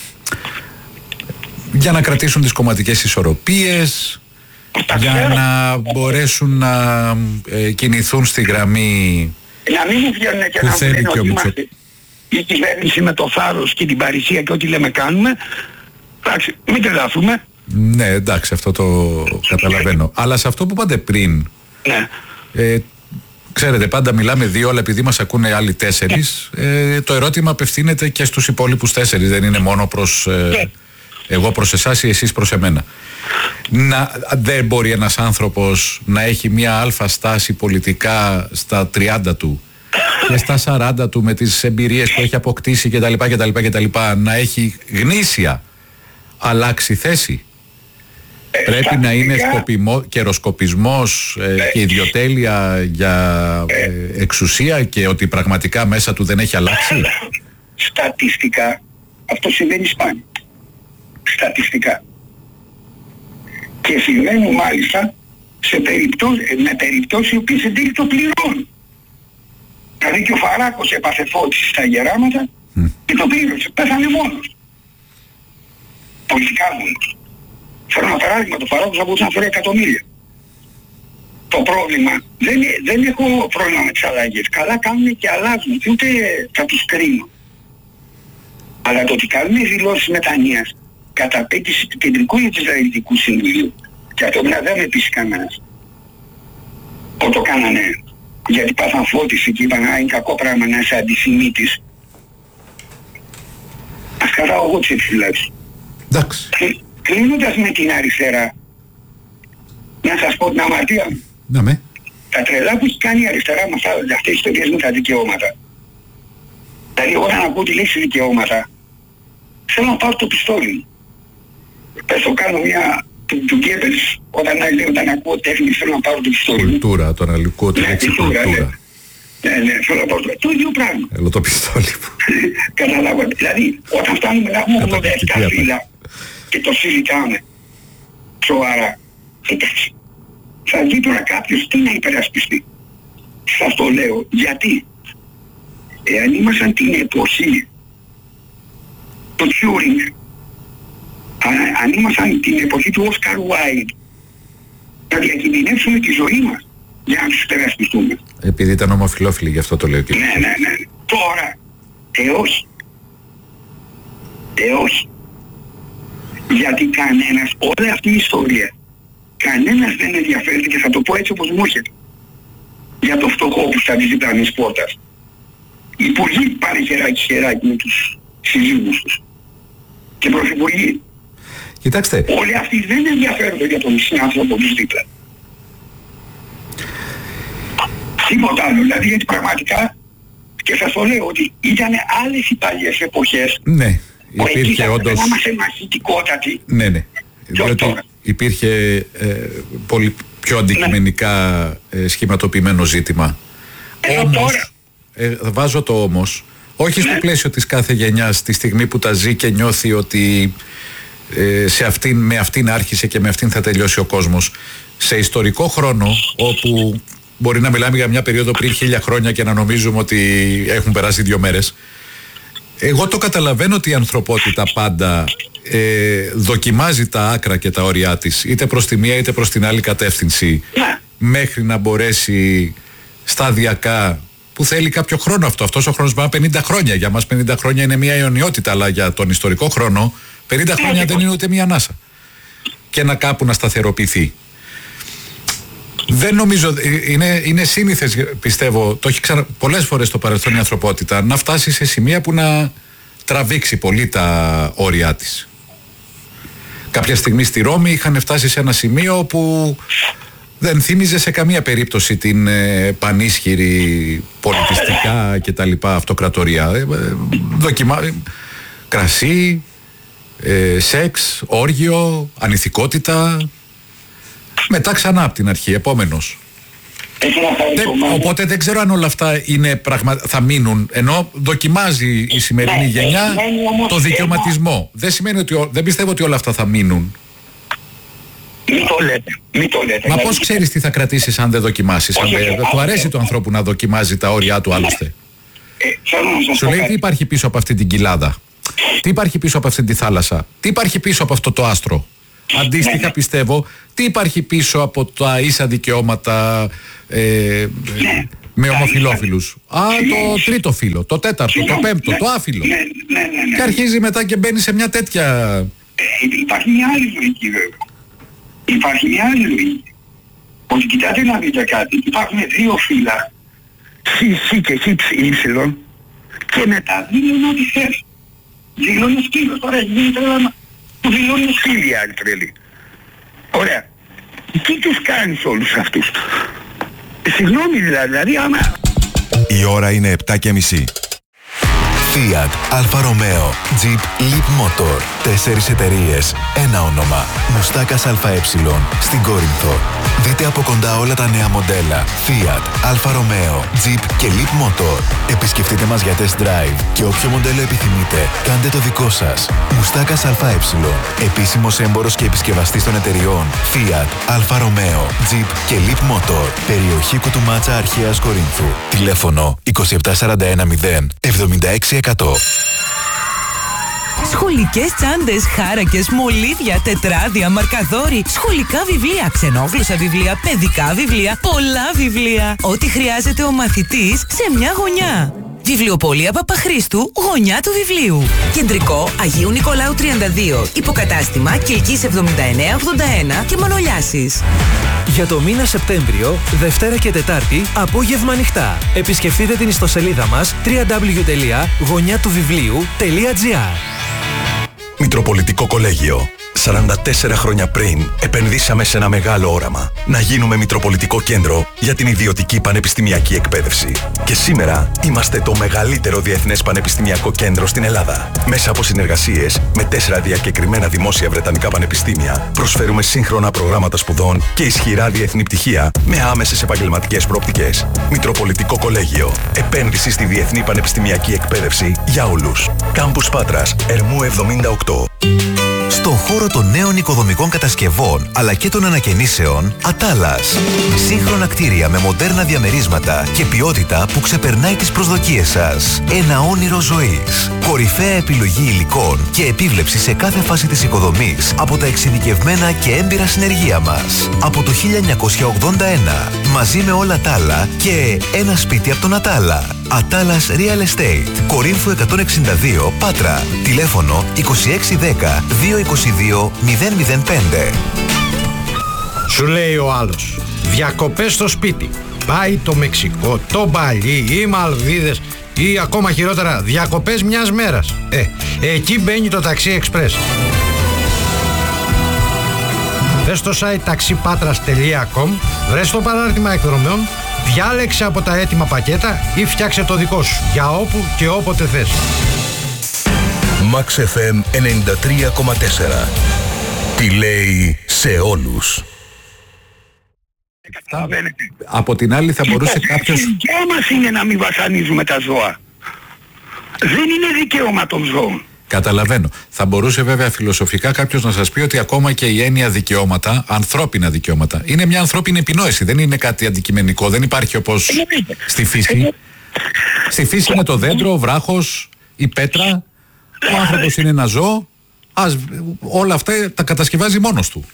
A: για να κρατήσουν τις κομματικές ισορροπίες, για να μπορέσουν να ε, κινηθούν στη γραμμή
C: να μην μου βγαίνουν και
A: που
C: να
A: θέλει και ο Μητσοτάκης.
C: Η κυβέρνηση με το θάρρος και την παρησία και ό,τι λέμε κάνουμε. Εντάξει, μην τρελαθούμε.
A: Ναι, εντάξει, αυτό το καταλαβαίνω. Αλλά σε αυτό που είπατε πριν,
C: ναι.
A: ε, ξέρετε, πάντα μιλάμε δύο, αλλά επειδή μας ακούνε άλλοι τέσσερις, ε, το ερώτημα απευθύνεται και στους υπόλοιπους τέσσερις. Δεν είναι μόνο προς ε, εγώ προς εσάς ή εσείς προς εμένα. Να, δεν μπορεί ένας άνθρωπος να έχει μια αλφα στάση πολιτικά στα τριάντα του και στα σαράντα του με τις εμπειρίες που έχει αποκτήσει κτλ, κτλ, κτλ, να έχει γνήσια αλλάξει θέση. Ε, Πρέπει να είναι σκοπιμό, καιροσκοπισμός ε, και ιδιοτέλεια για ε, εξουσία και ότι πραγματικά μέσα του δεν έχει αλλάξει.
C: Στατιστικά αυτό συμβαίνει σπάνια. Στατιστικά. Και συμβαίνουν μάλιστα σε περιπτώσεις, με περιπτώσεις οι οποίες εν τέλει το πληρώνουν. Δηλαδή και ο Φαράκος έπαθε φώτιση στα γεράματα mm. και το πλήρωσε. Πέθανε μόνος. Πολιτικά μόνος. Φέρω ένα παράδειγμα, το Φαράκος θα μπορούσε να φέρει εκατομμύρια. Το πρόβλημα, δεν, δεν έχω πρόβλημα με τις αλλαγές. Καλά κάνουν και αλλάζουν και ούτε θα τους κρίνω. Αλλά το ότι κάνουν δηλώσεις μετανοίας κατά απέτηση του Κεντρικού Ισραηλιτικού Συμβουλίου και αυτό να δεν με πείσει κανένας. Ό, το κάνανε γιατί πάθαν φώτιση και είπαν α, είναι κακό πράγμα να είσαι αντισημίτης. Ας κρατάω εγώ τις επιφυλάξεις.
A: Εντάξει.
C: Κλείνοντας με την αριστερά, να σας πω την αμαρτία μου.
A: Ναι, με.
C: τα τρελά που έχει κάνει η αριστερά με αυτά, αυτές τις ιστορίες με τα δικαιώματα. Δηλαδή όταν ακούω τη λέξη δικαιώματα, θέλω να πάρω το πιστόλι μου. Πες το κάνω μια του, του Γκέμπελς, όταν, όταν ακούω τέχνη θέλω να πάρω το πιστόλι μου.
A: Κουλτούρα, το αναλυκό, τη λέξη κουλτούρα.
C: Ναι, ναι, θέλω να πάρω το, το ίδιο πράγμα.
A: Έλα το πιστόλι μου.
C: Καταλάβατε. Δηλαδή όταν φτάνουμε να έχουμε ογδόντα επτά φύλλα και το συζητάμε σοβαρά, εντάξει. Θα βγει τώρα κάποιος τι να υπερασπιστεί. Σας το λέω. Γιατί. Εάν ήμασταν την εποχή του Τιούρινγκ, αν ήμασταν την εποχή του Όσκαρ Βάιλντ, θα διακινδυνεύσουμε τη ζωή μας για να τους υπερασπιστούμε.
A: Επειδή ήταν ομοφυλόφιλοι, γι' αυτό το λέω και
C: ναι, ναι, ναι. Τώρα, ε όχι. Ε όχι. Γιατί κανένας, όλη αυτή η ιστορία, κανένας δεν ενδιαφέρεται και θα το πω έτσι όπως μου έρχεται. Για το φτωχό που στα διπλανής πόρτας. Οι υπουργοί πάνε χεράκι χεράκι με τους συζύγους τους. Και πρωθυπουργοί.
A: Κοιτάξτε.
C: Όλοι αυτοί δεν ενδιαφέρονται για τον συνάνθρωπο τους δίπλα. Τίποτα άλλο. Δηλαδή γιατί πραγματικά, και σας το λέω ότι ήταν άλλες οι παλιές εποχές.
A: Ναι. Υπήρχε όντως...
C: Να είμαστε μαχητικότατοι.
A: Ναι, ναι. Διότι υπήρχε ε, πολύ πιο αντικειμενικά ναι. ε, σχηματοποιημένο ζήτημα.
C: Εδώ
A: όμως,
C: τώρα.
A: Ε, βάζω το όμως, όχι ναι. στο πλαίσιο της κάθε γενιάς, τη στιγμή που τα ζει και νιώθει ότι ε, σε αυτήν, με αυτήν άρχισε και με αυτήν θα τελειώσει ο κόσμος. Σε ιστορικό χρόνο, όπου μπορεί να μιλάμε για μια περίοδο πριν χίλια χρόνια και να νομίζουμε ότι έχουν περάσει δύο μέρες, εγώ το καταλαβαίνω ότι η ανθρωπότητα πάντα ε, δοκιμάζει τα άκρα και τα όρια της, είτε προς τη μία είτε προς την άλλη κατεύθυνση, μέχρι να μπορέσει σταδιακά, που θέλει κάποιο χρόνο αυτό. Αυτός ο χρόνος πάει πενήντα χρόνια. Για μας πενήντα χρόνια είναι μια αιωνιότητα, αλλά για τον ιστορικό χρόνο πενήντα χρόνια δεν είναι ούτε μια ανάσα. Και να κάπου να σταθεροποιηθεί. Δεν νομίζω, είναι, είναι σύνηθες, πιστεύω, το έχει ξανα, πολλές φορές στο παρελθόν η ανθρωπότητα, να φτάσει σε σημεία που να τραβήξει πολύ τα όρια της. Κάποια στιγμή στη Ρώμη είχαν φτάσει σε ένα σημείο που δεν θύμιζε σε καμία περίπτωση την ε, πανίσχυρη πολιτιστικά και τα λοιπά αυτοκρατορία. Ε, ε, δοκιμα... Κρασί, ε, σεξ, όργιο, ανηθικότητα. Μετά ξανά από την αρχή, επόμενος. Δεν, οπότε δεν ξέρω αν όλα αυτά είναι πραγμα... θα μείνουν, ενώ δοκιμάζει η σημερινή γενιά το δικαιωματισμό. Δεν σημαίνει ότι, δεν πιστεύω ότι όλα αυτά θα μείνουν.
C: Μην το λέτε, μην το λέτε.
A: Μα πώς ξέρεις τι θα κρατήσεις αν δεν δοκιμάσεις? Αν δεν... Του αρέσει του ανθρώπου να δοκιμάζει τα όρια του άλλωστε. Σου λέει τι υπάρχει πίσω από αυτή την κοιλάδα, τι υπάρχει πίσω από αυτή τη θάλασσα, τι υπάρχει πίσω από αυτό το άστρο. Αντίστοιχα πιστεύω, τι υπάρχει πίσω από τα ίσα δικαιώματα ε, με ομοφυλόφιλους. Α, το τρίτο φύλο, το τέταρτο, το πέμπτο, το άφυλο. Και αρχίζει μετά και μπαίνει σε μια τέτοια...
C: Υπάρχει μια άλλη λογική βέβαια. Υπάρχει μια άλλη λογική. Ότι κοιτάτε να δείτε κάτι. Υπάρχουν δύο φύλλα, Σ, Σ και Χ, Y, και μετά δίνουν ό,τι θέλει. Δηλώνει σκύλος, τώρα γίνει τρέλα που δηλώνει σκύλοι άλλοι τρελοί. Ωραία. Τι τους κάνεις όλους αυτούς? Συγγνώμη δηλαδή, δηλαδή άμα...
D: Η ώρα είναι επτά και μισή. Fiat, Alfa Romeo, Jeep, Leap Motor. Τέσσερις εταιρείες, ένα όνομα. Μουστάκας ΑΕ στην Κόρινθο. Δείτε από κοντά όλα τα νέα μοντέλα Fiat, Alfa Romeo, Jeep και Leap Motor. Επισκεφτείτε μας για test drive και όποιο μοντέλο επιθυμείτε, κάντε το δικό σας. Μουστάκας ΑΕ, επίσημος έμπορος και επισκευαστής των εταιριών Fiat, Alfa Romeo, Jeep και Leap Motor. Περιοχή Κουτουμάτσα Αρχαίας Κορίνθου. Τηλέφωνο είκοσι επτά σαράντα ένα μηδέν εβδομήντα έξι εκατό.
E: Σχολικές τσάντες, χάρακες, μολύβια, τετράδια, μαρκαδόροι, σχολικά βιβλία, ξενόγλωσσα βιβλία, παιδικά βιβλία, πολλά βιβλία. Ό,τι χρειάζεται ο μαθητής σε μια γωνιά. Βιβλιοπωλεία Παπαχρήστου, γωνιά του βιβλίου. Κεντρικό Αγίου Νικολάου τριάντα δύο. Υποκατάστημα Κιλκής εβδομήντα εννέα ογδόντα ένα και Μανολιάσης.
F: Για το μήνα Σεπτέμβριο, Δευτέρα και Τετάρτη, απόγευμα ανοιχτά. Επισκεφτείτε την ιστοσελίδα μας double-u double-u double-u τελεία γωνιά του βιβλίου τελεία τζι άρ.
D: Μητροπολιτικό Κολέγιο.
G: σαράντα τέσσερα χρόνια πριν επενδύσαμε σε ένα μεγάλο όραμα. Να γίνουμε Μητροπολιτικό Κέντρο για την ιδιωτική πανεπιστημιακή εκπαίδευση. Και σήμερα είμαστε το μεγαλύτερο διεθνές πανεπιστημιακό κέντρο στην Ελλάδα. Μέσα από συνεργασίες με τέσσερα διακεκριμένα δημόσια βρετανικά πανεπιστήμια, προσφέρουμε σύγχρονα προγράμματα σπουδών και ισχυρά διεθνή πτυχία με άμεσες επαγγελματικές προοπτικές. Μητροπολιτικό Κολέγιο. Επένδυση στη διεθνή πανεπιστημιακή εκπαίδευση για όλους. Κάμπους Πάτρας, Ερμού εβδομήντα οκτώ.
D: Στον χώρο των νέων οικοδομικών κατασκευών αλλά και των ανακαινήσεων, Ατάλας. Σύγχρονα κτίρια με μοντέρνα διαμερίσματα και ποιότητα που ξεπερνάει τις προσδοκίες σας. Ένα όνειρο ζωής. Κορυφαία επιλογή υλικών και επίβλεψη σε κάθε φάση της οικοδομής από τα εξειδικευμένα και έμπειρα συνεργεία μας. Από το χίλια εννιακόσια ογδόντα ένα, μαζί με όλα τα άλλα και ένα σπίτι από τον Ατάλα. Ατάλας Real Estate. Κορίνθου εκατόν εξήντα δύο, Πάτρα. Τηλέφωνο είκοσι έξι δέκα διακόσια είκοσι δύο μηδέν μηδέν πέντε.
H: Σου λέει ο άλλος, διακοπές στο σπίτι. Πάει το Μεξικό, το Μπαλί, οι Μαλδίβες ή ακόμα χειρότερα διακοπές μιας μέρας. Ε, εκεί μπαίνει το Taxi Express. Μπες στο site taxipatras τελεία com, βρες το παράρτημα εκδρομέων, διάλεξε από τα έτοιμα πακέτα ή φτιάξε το δικό σου για όπου και όποτε θες.
G: Max εφ εμ ενενήντα τρία κόμμα τέσσερα. Τι λέει σε όλους.
A: Από την άλλη θα μπορούσε κάποιος...
C: Η δικιά μας είναι να μην βασανίζουμε τα ζώα. Δεν είναι δικαίωμα των ζώων.
A: Καταλαβαίνω. Θα μπορούσε βέβαια φιλοσοφικά κάποιος να σας πει ότι ακόμα και η έννοια δικαιώματα, ανθρώπινα δικαιώματα, είναι μια ανθρώπινη επινόηση. Δεν είναι κάτι αντικειμενικό. Δεν υπάρχει όπως στη φύση. Στη φύση είναι το δέντρο, ο βράχος, η πέτρα. Ο άνθρωπος είναι ένα ζώο. Ας, όλα αυτά τα κατασκευάζει μόνος του.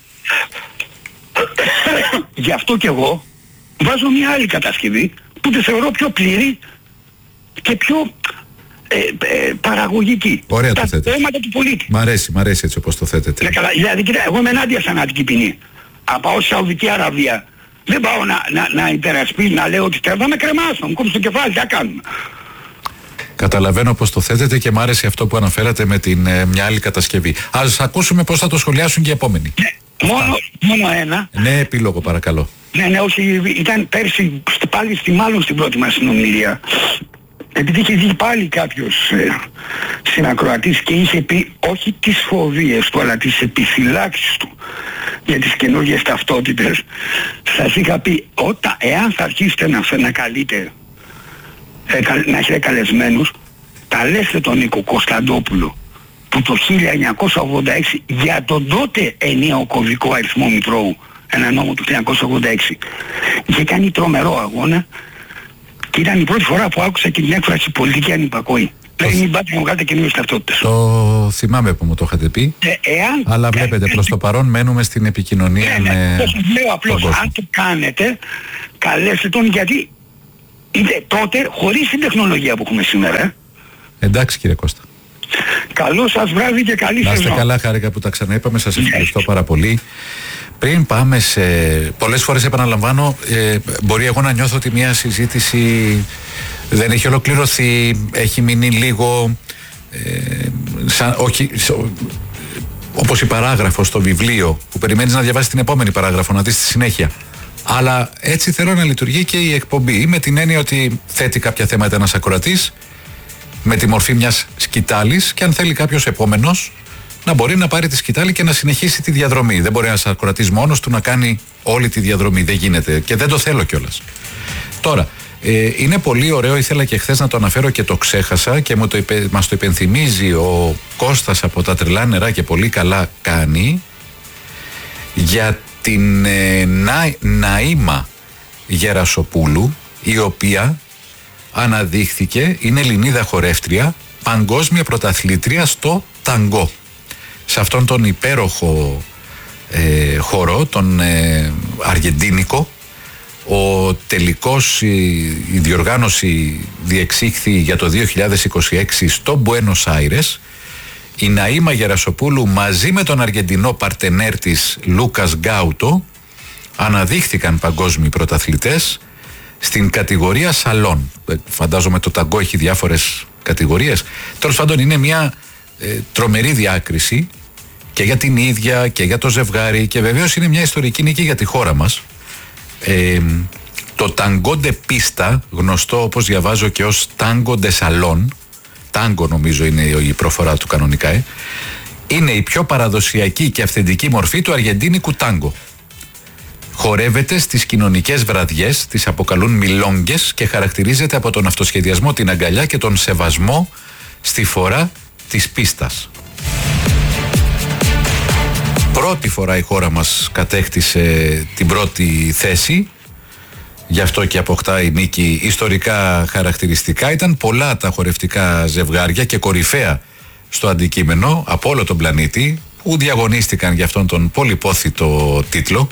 C: Γι' αυτό κι εγώ βάζω μια άλλη κατασκευή που τη θεωρώ πιο πλήρη και πιο ε, ε, παραγωγική.
A: Ωραία
C: τα
A: το θέτετε.
C: θέματα του πολίτη.
A: Μ' αρέσει, μ' αρέσει έτσι όπως το θέτετε.
C: Ναι, καλά, δηλαδή κοίτα, εγώ είμαι ενάντια σαν θανατική ποινή. Αν πάω στη Σαουδική Αραβία δεν πάω να, να, να υπερασπίσω, να λέω ότι θα με κρεμάσω, μου κόψει το κεφάλι, τι θα κάνουμε.
A: Καταλαβαίνω πώς το θέτετε και μ' άρεσε αυτό που αναφέρατε με την ε, μια άλλη κατασκευή. Ας ακούσουμε πώς θα το σχολιάσουν και οι επόμενοι.
C: Ναι, μόνο, μόνο ένα.
A: Ναι, επίλογο παρακαλώ.
C: Ναι, ναι, όχι, ήταν πέρσι πάλι στη, μάλλον στην πρώτη μας συνομιλία. Επειδή είχε δει πάλι κάποιος ε, συνακροατής και είχε πει όχι τις φοβίες του αλλά τις επιφυλάξεις του για τις καινούργιες ταυτότητες, σας είχα πει όταν, εάν θα αρχίσετε να, να καλείτε ε, να έχετε καλεσμένους, καλέστε τον Νίκο Κωνσταντόπουλο που το χίλια εννιακόσια ογδόντα έξι για τον τότε ενιαίο κωδικό αριθμό Μητρώου, ένα νόμο του χίλια εννιακόσια ογδόντα έξι, είχε κάνει τρομερό αγώνα και ήταν η πρώτη φορά που άκουσα και την έκφραση πολιτική ανυπακοή. Δηλαδή μην πάτε να βγάλετε καινούριες ταυτότητες.
A: Το θυμάμαι που μου το είχατε πει,
C: ε, εάν,
A: αλλά βλέπετε προς το παρόν μένουμε στην επικοινωνία
C: ναι, ναι,
A: με
C: το λέω απλώς, αν το κάνετε καλέστε τον, γιατί είναι τότε χωρίς την τεχνολογία που έχουμε σήμερα. Ε.
A: Εντάξει κύριε Κώστα.
C: Καλό σας βράδυ και καλή σεζόν.
A: Να είστε καλά, χάρηκα που τα ξαναείπαμε, σας ευχαριστώ πάρα πολύ. Πριν πάμε σε... Πολλές φορές επαναλαμβάνω, ε, μπορεί εγώ να νιώθω ότι μια συζήτηση δεν έχει ολοκληρωθεί, έχει μείνει λίγο, ε, σαν, όχι, σο, όπως η παράγραφος στο βιβλίο, που περιμένεις να διαβάσεις την επόμενη παράγραφο, να δεις τη συνέχεια. Αλλά έτσι θέλω να λειτουργεί και η εκπομπή, με την έννοια ότι θέτει κάποια θέματα ένας ακροατής, με τη μορφή μιας σκητάλης, και αν θέλει κάποιος επόμενος να μπορεί να πάρει τη σκητάλη και να συνεχίσει τη διαδρομή. Δεν μπορεί ένας ακροατής μόνος του να κάνει όλη τη διαδρομή. Δεν γίνεται και δεν το θέλω κιόλας. Τώρα, ε, είναι πολύ ωραίο, ήθελα και χθες να το αναφέρω και το ξέχασα και μου το υπε, μας το υπενθυμίζει ο Κώστας από τα Τρελά Νερά και πολύ καλά κάνει, για την ε, Να, Ναΐμα Γερασοπούλου, η οποία αναδείχθηκε, είναι Ελληνίδα χορεύτρια, παγκόσμια πρωταθλήτρια στο ταγκό. Σε αυτόν τον υπέροχο ε, χορό, τον ε, αργεντίνικο, ο τελικός, η, η διοργάνωση διεξήχθη για το δύο χιλιάδες είκοσι έξι στο Μπουένος Άιρες. Η Ναΐμα Γερασοπούλου μαζί με τον αργεντινό παρτενέρ της Λούκας Γκάουτο αναδείχθηκαν παγκόσμιοι πρωταθλητές στην κατηγορία σαλόν. Φαντάζομαι το ταγκό έχει διάφορες κατηγορίες. Τέλος πάντων είναι μια ε, τρομερή διάκριση και για την ίδια και για το ζευγάρι, και βεβαίως είναι μια ιστορική νίκη για τη χώρα μας. Ε, το ταγκό ντε πίστα, γνωστό όπως διαβάζω και ως τάγκο ντε σαλόν, τάγκο νομίζω είναι η προφορά του κανονικά, ε, είναι η πιο παραδοσιακή και αυθεντική μορφή του αργεντίνικου τάγκο. Χορεύεται στις κοινωνικές βραδιές, τις αποκαλούν μιλόγκες, και χαρακτηρίζεται από τον αυτοσχεδιασμό, την αγκαλιά και τον σεβασμό στη φορά της πίστας. Πρώτη φορά η χώρα μας κατέκτησε την πρώτη θέση, γι' αυτό και αποκτά η νίκη ιστορικά χαρακτηριστικά. Ήταν πολλά τα χορευτικά ζευγάρια και κορυφαία στο αντικείμενο από όλο τον πλανήτη που διαγωνίστηκαν για αυτόν τον πολυπόθητο τίτλο.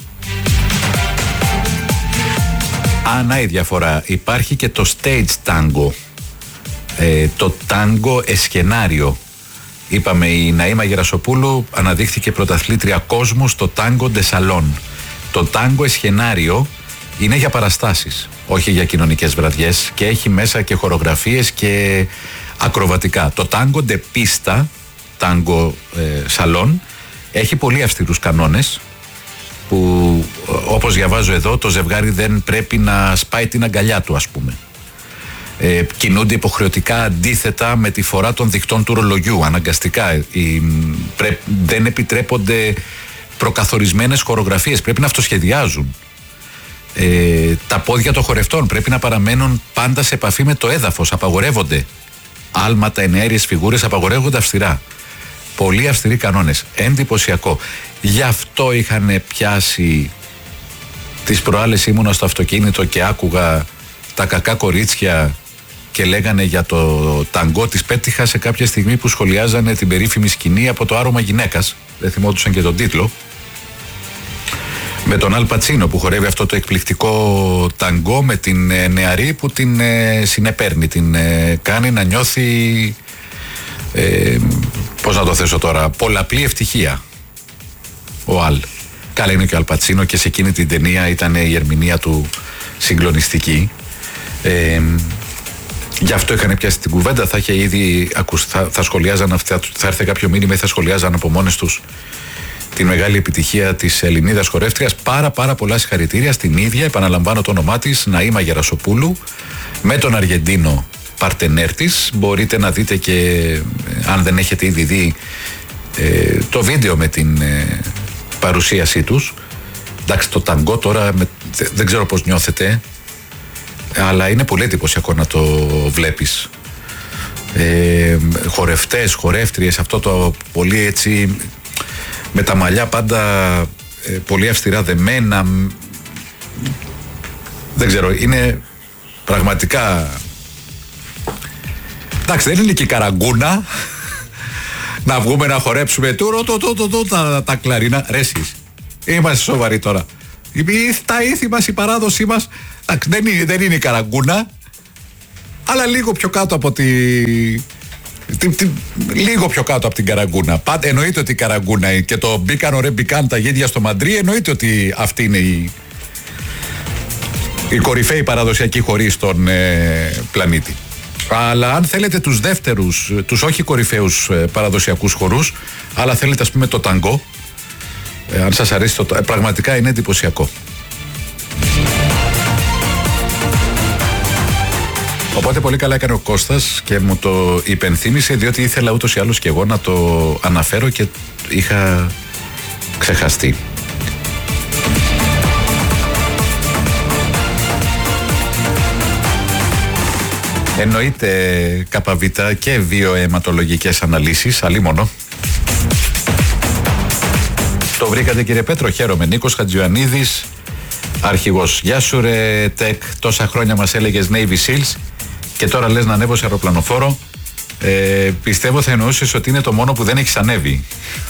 A: Ανά η διαφορά, υπάρχει και το stage tango, ε, το τάγκο εσκενάριο. Είπαμε, η Ναΐμα Γερασοπούλου αναδείχθηκε πρωταθλήτρια κόσμου στο τάγκο ντε σαλόν. Το τάγκο εσκενάριο είναι για παραστάσεις, όχι για κοινωνικές βραδιές, και έχει μέσα και χορογραφίες και ακροβατικά. Το τάγκο ντε πίστα, τάγκο ε, σαλόν, έχει πολύ αυστηρούς κανόνες, που όπως διαβάζω εδώ, το ζευγάρι δεν πρέπει να σπάει την αγκαλιά του, ας πούμε. Ε, κινούνται υποχρεωτικά αντίθετα με τη φορά των δικτών του ρολογιού, αναγκαστικά. Οι, πρέ, δεν επιτρέπονται προκαθορισμένες χορογραφίες, πρέπει να αυτοσχεδιάζουν. Ε, τα πόδια των χορευτών πρέπει να παραμένουν πάντα σε επαφή με το έδαφος, απαγορεύονται. Άλματα, ενέργειες, φιγούρες απαγορεύονται αυστηρά. Πολύ αυστηροί κανόνες, εντυπωσιακό. Γι' αυτό είχαν πιάσει, τις προάλλες ήμουνα στο αυτοκίνητο και άκουγα τα κακά κορίτσια και λέγανε για το ταγκό. Της πέτυχα σε κάποια στιγμή που σχολιάζανε την περίφημη σκηνή από το Άρωμα Γυναίκας, δεν θυμόντουσαν και τον τίτλο, με τον Αλ Πατσίνο που χορεύει αυτό το εκπληκτικό ταγκό με την ε, νεαρή που την ε, συνεπέρνει, την ε, κάνει να νιώθει, ε, πώς να το θέσω τώρα, πολλαπλή ευτυχία ο Αλ. Καλά, είναι και ο Αλ Πατσίνο και σε εκείνη την ταινία ήταν η ερμηνεία του συγκλονιστική. Ε, γι' αυτό είχαν πιάσει την κουβέντα, θα είχε ήδη ακουστεί, θα, θα σχολιάζαν, θα, θα έρθει κάποιο μήνυμα ή θα σχολιάζαν από μόνες τους την μεγάλη επιτυχία της Ελληνίδας χορεύτριας. Πάρα πάρα πολλά συγχαρητήρια στην ίδια, επαναλαμβάνω το όνομά της, Ναΐμα Γερασοπούλου, με τον Αργεντίνο παρτενέρ της. Μπορείτε να δείτε και, αν δεν έχετε ήδη δει, ε, το βίντεο με την ε, παρουσίασή τους. Εντάξει, το ταγκό τώρα με, δεν ξέρω πώς νιώθετε, αλλά είναι πολύ εντυπωσιακό να το βλέπεις. Ε, χορευτές, χορεύτριες, αυτό το πολύ έτσι, με τα μαλλιά πάντα ε, πολύ αυστηρά δεμένα, δεν ξέρω, είναι πραγματικά, εντάξει, δεν είναι και η Καραγκούνα να βγούμε να χορέψουμε τούρο, το, το, το, το, τα, τα κλαρίνα. Ρε εσείς, είμαστε σοβαροί τώρα. Τα ήθη μας, η παράδοσή μας, εντάξει, δεν είναι, δεν είναι η Καραγκούνα, αλλά λίγο πιο κάτω από τη... Τι, τι, λίγο πιο κάτω από την Καραγκούνα. Πάντα εννοείται ότι η Καραγκούνα και το μπήκαν ωραία, μπήκαν τα γίδια στο μαντρί, εννοείται ότι αυτή είναι η, η κορυφαίη παραδοσιακή χορή στον ε, πλανήτη. Αλλά αν θέλετε τους δεύτερους, τους όχι κορυφαίους ε, παραδοσιακούς χορούς, αλλά θέλετε ας πούμε το ταγκό, ε, αν σας αρέσει το, ε, πραγματικά είναι εντυπωσιακό. Οπότε πολύ καλά έκανε ο Κώστας και μου το υπενθύμησε, διότι ήθελα ούτως ή άλλως και εγώ να το αναφέρω και είχα ξεχαστεί. Εννοείται ΚΒ και βιοαιματολογικές αναλύσεις, αλίμονο. Το βρήκατε κύριε Πέτρο, χαίρομαι. Νίκος Χατζιωαννίδης, αρχηγός. Γεια σου ρε Τεκ, τόσα χρόνια μας έλεγες Navy Seals και τώρα λες να ανέβω σε αεροπλανοφόρο. Ε, πιστεύω θα εννοούσες ότι είναι το μόνο που δεν έχεις ανέβει.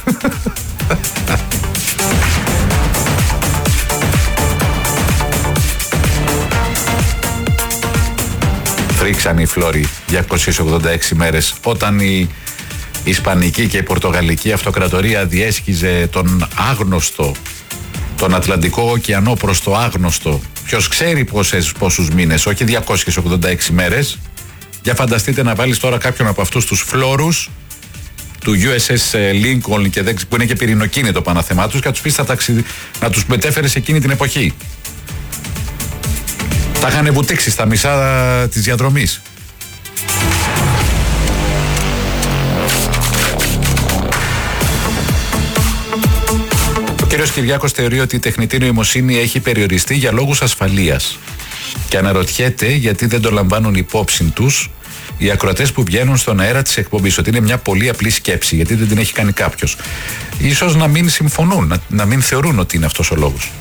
A: Φρίξαν οι φλόροι διακόσιες ογδόντα έξι μέρες όταν η Ισπανική και η Πορτογαλική Αυτοκρατορία διέσχιζε τον άγνωστο, τον Ατλαντικό ωκεανό προς το άγνωστο. Ποιος ξέρει πόσες, πόσους μήνες, όχι διακόσιες ογδόντα έξι μέρες. Για φανταστείτε να βάλεις τώρα κάποιον από αυτούς τους φλόρους του γιου ες ες Lincoln και δεν, που είναι και πυρηνοκίνητο πάνω θεμά τους, και να τους πεις ταξι... να τους μετέφερε σε εκείνη την εποχή. Τα είχαν βουτήξει στα μισά της διαδρομής. Ο κύριος Κυριάκος θεωρεί ότι η τεχνητή νοημοσύνη έχει περιοριστεί για λόγους ασφαλείας και αναρωτιέται γιατί δεν το λαμβάνουν υπόψη τους οι ακροατές που βγαίνουν στον αέρα της εκπομπής, ότι είναι μια πολύ απλή σκέψη, γιατί δεν την έχει κάνει κάποιος. Ίσως να μην συμφωνούν, να, να μην θεωρούν ότι είναι αυτός ο λόγος.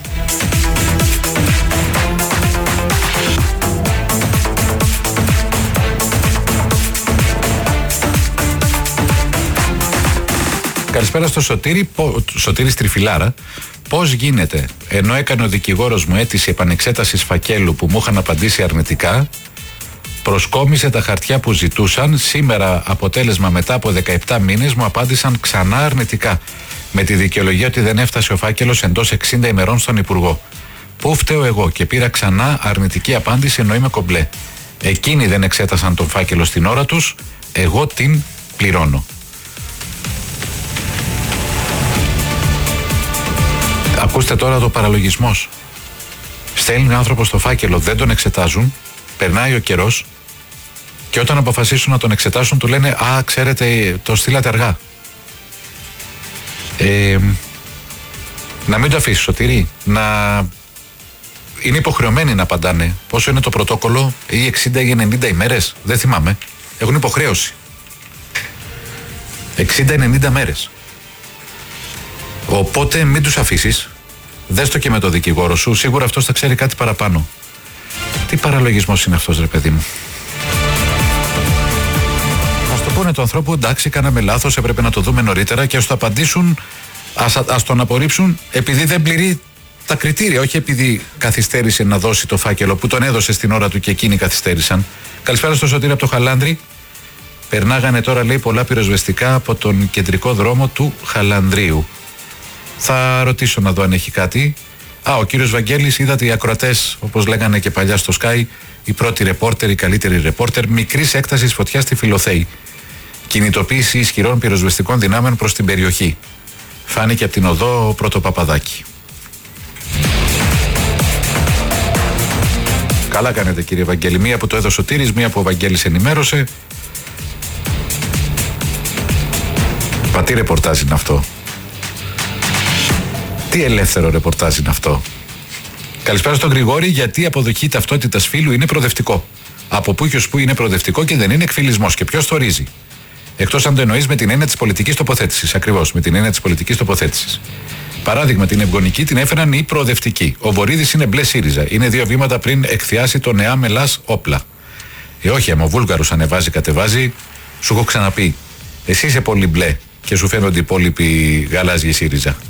A: Καλησπέρα στο Σωτήρη, Σωτήρη Τριφυλάρα. Πώς γίνεται, ενώ έκανε ο δικηγόρος μου αίτηση επανεξέτασης φακέλου που μου είχαν απαντήσει αρνητικά, προσκόμισε τα χαρτιά που ζητούσαν, σήμερα αποτέλεσμα μετά από δεκαεπτά μήνες μου απάντησαν ξανά αρνητικά, με τη δικαιολογία ότι δεν έφτασε ο φάκελος εντός εξήντα ημερών στον Υπουργό. Πού φταίω εγώ και πήρα ξανά αρνητική απάντηση ενώ είμαι κομπλέ. Εκείνοι δεν εξέτασαν τον φάκελο στην ώρα τους, εγώ την πληρώνω. Ακούστε τώρα το παραλογισμός. Στέλνει ο άνθρωπος το φάκελο, δεν τον εξετάζουν, περνάει ο καιρός και όταν αποφασίσουν να τον εξετάσουν του λένε «Α, ξέρετε, το στείλατε αργά». Ε, να μην το αφήσει, Σωτήρη, να είναι υποχρεωμένοι να απαντάνε. Πόσο είναι το πρωτόκολλο, ή εξήντα ή ενενήντα ημέρες, δεν θυμάμαι. Έχουν υποχρέωση. εξήντα ενενήντα μέρες. Οπότε μην τους αφήσεις. Δες το και με το δικηγόρο σου. Σίγουρα αυτός θα ξέρει κάτι παραπάνω. Τι παραλογισμός είναι αυτός, ρε παιδί μου. Ας το πούνε του ανθρώπου, εντάξει, κάναμε λάθος, έπρεπε να το δούμε νωρίτερα, και ας το απαντήσουν, ας, ας τον απορρίψουν επειδή δεν πληρεί τα κριτήρια, όχι επειδή καθυστέρησε να δώσει το φάκελο που τον έδωσε στην ώρα του και εκείνοι καθυστέρησαν. Καλησπέρα στο Σωτήρη από το Χαλάνδρη. Περνάγανε τώρα, λέει, πολλά πυροσβεστικά από τον κεντρικό δρόμο του Χαλανδρίου. Θα ρωτήσω να δω αν έχει κάτι. Α, ο κύριος Βαγγέλης, είδατε οι ακροατές, όπως λέγανε και παλιά στο Sky, η πρώτη ρεπόρτερ, η καλύτερη ρεπόρτερ, μικρής έκτασης φωτιά στη Φιλοθέη. Κινητοποίηση ισχυρών πυροσβεστικών δυνάμεων προς την περιοχή. Φάνηκε από την οδό Πρώτο Παπαδάκη. Καλά κάνετε, κύριε Βαγγέλη. Μία που το έδωσε ο Τήρης, μία που ο Βαγγέλης ενημέρωσε. Πα, τι ρεπορτάζ είναι αυτό. Τι ελεύθερο ρεπορτάζ είναι αυτό. Καλησπέρα στον Γρηγόρη, γιατί η αποδοχή ταυτότητας φύλου είναι προοδευτικό. Από πού και ως πού είναι προοδευτικό και δεν είναι εκφυλισμός. Και ποιος το ορίζει. Εκτός αν το εννοείς με την έννοια της πολιτικής τοποθέτησης. Ακριβώς, με την έννοια της πολιτικής τοποθέτησης. Παράδειγμα, την ευγονική την έφεραν οι προοδευτικοί. Ο Βορίδης είναι μπλε ΣΥΡΙΖΑ. Είναι δύο βήματα πριν εκθιάσει το νεά μελάς όπλα. Ε, όχι, άμα ο Βούλγαρος ανεβάζει, κατεβάζει, σου έχω ξαναπεί. Εσύ είσαι πολύ μπλε και σου φαίνονται οι υπόλοιποι γαλάζιοι ΣΥΡΙΖΑ.